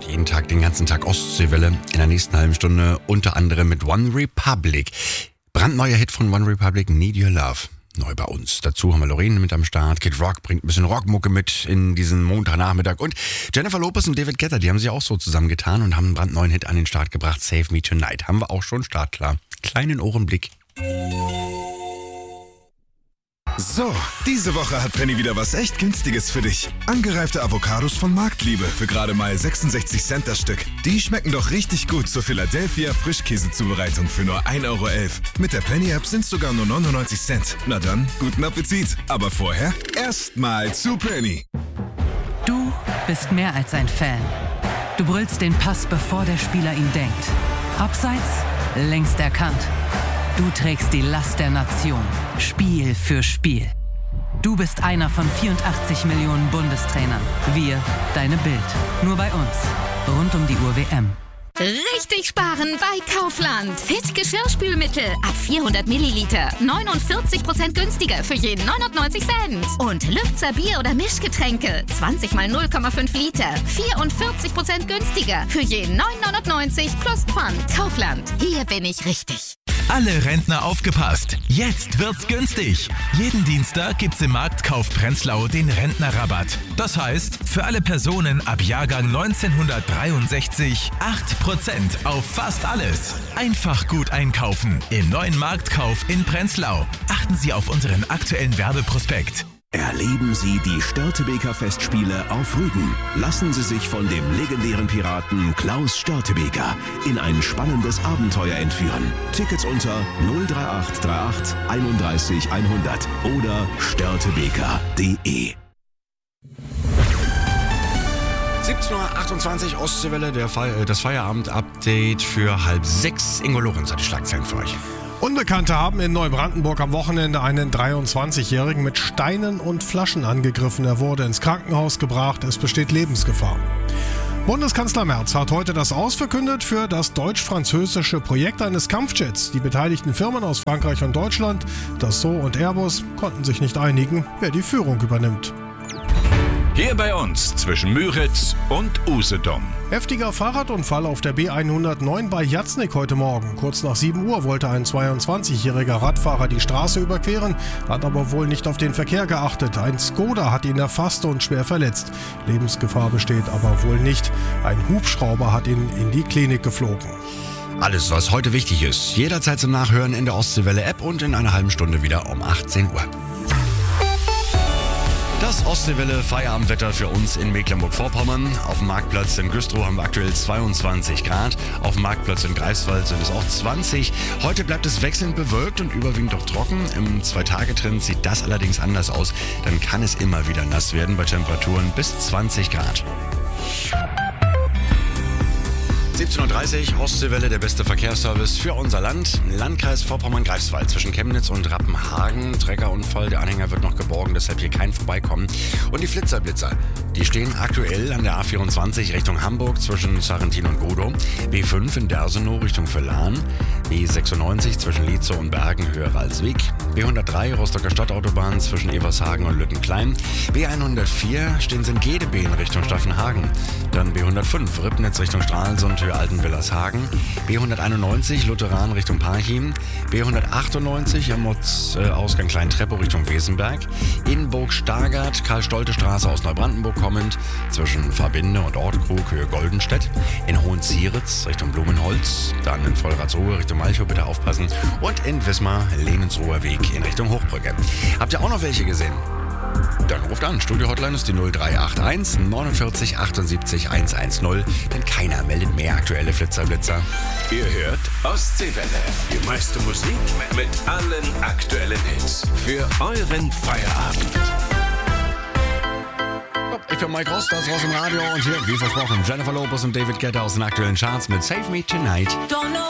hört jeden Tag, den ganzen Tag Ostseewelle. In der nächsten halben Stunde unter anderem mit One Republic. Brandneuer Hit von One Republic, Need Your Love. Neu bei uns. Dazu haben wir Lorraine mit am Start. Kid Rock bringt ein bisschen Rockmucke mit in diesen Montagnachmittag. Und Jennifer Lopez und David Guetta, die haben sich auch so zusammengetan und haben einen brandneuen Hit an den Start gebracht. Save Me Tonight. Haben wir auch schon startklar. Kleinen Ohrenblick. So, diese Woche hat Penny wieder was echt Günstiges für dich. Angereifte Avocados von Marktliebe für gerade mal 66 Cent das Stück. Die schmecken doch richtig gut zur Philadelphia Frischkäsezubereitung für nur 1,11 Euro. Mit der Penny-App sind es sogar nur 99 Cent. Na dann, guten Appetit. Aber vorher erstmal zu Penny. Du bist mehr als ein Fan. Du brüllst den Pass, bevor der Spieler ihn denkt. Abseits, längst erkannt. Du trägst die Last der Nation, Spiel für Spiel. Du bist einer von 84 Millionen Bundestrainern. Wir, deine Bild. Nur bei uns. Rund um die Uhr WM. Richtig sparen bei Kaufland. Fit Geschirrspülmittel ab 400 Milliliter. 49% günstiger für jeden 99 Cent. Und Lübzer Bier- oder Mischgetränke. 20 mal 0,5 Liter. 44% günstiger für jeden 9,99 plus Pfand. Kaufland. Hier bin ich richtig. Alle Rentner aufgepasst! Jetzt wird's günstig! Jeden Dienstag gibt's im Marktkauf Prenzlau den Rentnerrabatt. Das heißt, für alle Personen ab Jahrgang 1963 8% auf fast alles. Einfach gut einkaufen im neuen Marktkauf in Prenzlau. Achten Sie auf unseren aktuellen Werbeprospekt. Erleben Sie die Störtebeker Festspiele auf Rügen. Lassen Sie sich von dem legendären Piraten Klaus Störtebeker in ein spannendes Abenteuer entführen. Tickets unter 03838 31 100 oder störtebeker.de. 17.28 Uhr Ostseewelle, das Feierabend-Update für 5:30. Ingo Lorenz hat die Schlagzeilen für euch. Unbekannte haben in Neubrandenburg am Wochenende einen 23-Jährigen mit Steinen und Flaschen angegriffen. Er wurde ins Krankenhaus gebracht. Es besteht Lebensgefahr. Bundeskanzler Merz hat heute das Aus verkündet für das deutsch-französische Projekt eines Kampfjets. Die beteiligten Firmen aus Frankreich und Deutschland, Dassault und Airbus, konnten sich nicht einigen, wer die Führung übernimmt. Hier bei uns zwischen Müritz und Usedom. Heftiger Fahrradunfall auf der B109 bei Jatznik heute Morgen. Kurz nach 7 Uhr wollte ein 22-jähriger Radfahrer die Straße überqueren, hat aber wohl nicht auf den Verkehr geachtet. Ein Skoda hat ihn erfasst und schwer verletzt. Lebensgefahr besteht aber wohl nicht. Ein Hubschrauber hat ihn in die Klinik geflogen. Alles, was heute wichtig ist, jederzeit zum Nachhören in der Ostseewelle-App und in einer halben Stunde wieder um 18 Uhr. Das Ostseewelle Feierabendwetter für uns in Mecklenburg-Vorpommern. Auf dem Marktplatz in Güstrow haben wir aktuell 22 Grad. Auf dem Marktplatz in Greifswald sind es auch 20. Heute bleibt es wechselnd bewölkt und überwiegend auch trocken. Im 2-Tage-Trend sieht das allerdings anders aus. Dann kann es immer wieder nass werden bei Temperaturen bis 20 Grad. 17.30 Uhr, Ostseewelle, der beste Verkehrsservice für unser Land. Landkreis Vorpommern-Greifswald zwischen Chemnitz und Rappenhagen. Treckerunfall, der Anhänger wird noch geborgen, deshalb hier kein Vorbeikommen. Und die Flitzer, die stehen aktuell an der A24 Richtung Hamburg zwischen Sarrentin und Godow. B5 in Dersenow Richtung Völlahn. B96 zwischen Lietzow und Bergen Höhe Ralsweg. B103 Rostocker Stadtautobahn zwischen Evershagen und Lüttenklein. B104 stehen sie in Gedebe in Richtung Staffenhagen. Dann B105 Ribnitz Richtung Stralsund Höhe Altenwillershagen. B191 Lutheran Richtung Parchim. B198 am Ausgang Kleintreppe Richtung Wesenberg. In Burg-Stargard Karl-Stolte-Straße aus Neubrandenburg kommend zwischen Verbinde und Ortkrug Höhe Goldenstedt. In Hohenzieritz Richtung Blumenholz. Dann in Vollrathsohe Richtung Malchow, bitte aufpassen. Und in Wismar Lehnsroher Weg in Richtung Hochbrücke. Habt ihr auch noch welche gesehen? Dann ruft an. Studio-Hotline ist die 0381 49 78 110. Denn keiner meldet mehr aktuelle Flitzer. Ihr hört Ostseewelle. Die meiste Musik mit allen aktuellen Hits. Für euren Feierabend. Ich bin Mike Rost, das war's im Radio. Und hier, wie versprochen, Jennifer Lopez und David Guetta aus den aktuellen Charts mit Save Me Tonight.